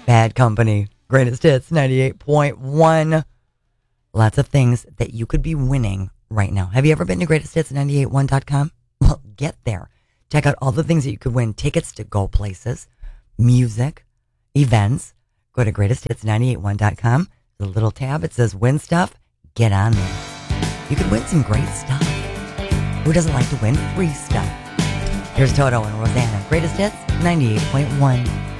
Bad Company. Greatest Hits 98.1. Lots of things that you could be winning right now. Have you ever been to greatesthits981.com? Well, get there. Check out all the things that you could win. Tickets to go places, music, events. Go to greatesthits981.com. The little tab, it says win stuff. Get on there. You could win some great stuff. Who doesn't like to win free stuff? Here's Toto and Rosanna. Greatest Hits 98.1.